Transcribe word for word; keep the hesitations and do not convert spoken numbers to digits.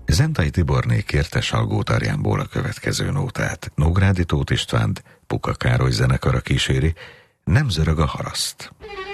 Zentai Tiborné kérte Salgótarjánból a következő nótát. Nógrádi Tóth Istvánt Puka Károly zenekara kíséri, Nem zörög a haraszt.